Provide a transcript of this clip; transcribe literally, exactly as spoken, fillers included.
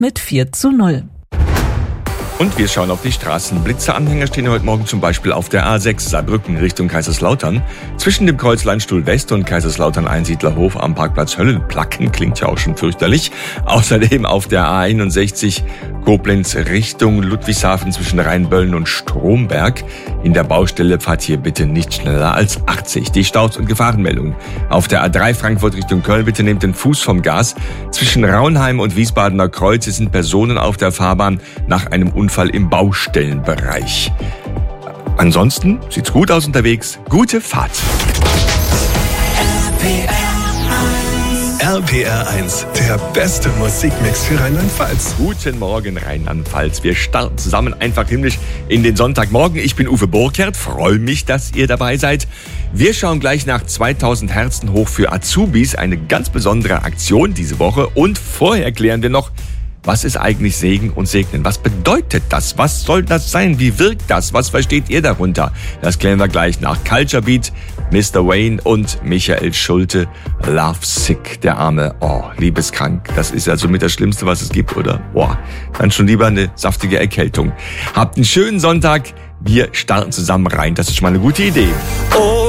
mit vier zu null. Und wir schauen auf die Straßen. Blitzeranhänger stehen heute Morgen zum Beispiel auf der A sechs Saarbrücken Richtung Kaiserslautern. Zwischen dem Kreuz Landstuhl West und Kaiserslautern Einsiedlerhof am Parkplatz Höllenplacken. Klingt ja auch schon fürchterlich. Außerdem auf der A einundsechzig Koblenz Richtung Ludwigshafen zwischen Rheinböllen und Stromberg. In der Baustelle fahrt hier bitte nicht schneller als achtzig. Die Staus- und Gefahrenmeldungen. Auf der A drei Frankfurt Richtung Köln bitte nehmt den Fuß vom Gas. Zwischen Raunheim und Wiesbadener Kreuz sind Personen auf der Fahrbahn nach einem Unfall im Baustellenbereich. Ansonsten sieht's gut aus unterwegs. Gute Fahrt. R P R eins, der beste Musikmix für Rheinland-Pfalz. Guten Morgen, Rheinland-Pfalz. Wir starten zusammen einfach himmlisch in den Sonntagmorgen. Ich bin Uwe Burkert, freue mich, dass ihr dabei seid. Wir schauen gleich nach zweitausend Herzen hoch für Azubis, eine ganz besondere Aktion diese Woche. Und vorher klären wir noch, was ist eigentlich Segen und Segnen? Was bedeutet das? Was soll das sein? Wie wirkt das? Was versteht ihr darunter? Das klären wir gleich nach Culture Beat, Mister Wayne und Michael Schulte. Love Sick, der Arme. Oh, liebeskrank. Das ist also mit das Schlimmste, was es gibt, oder? Boah, dann schon lieber eine saftige Erkältung. Habt einen schönen Sonntag. Wir starten zusammen rein. Das ist schon mal eine gute Idee. Oh.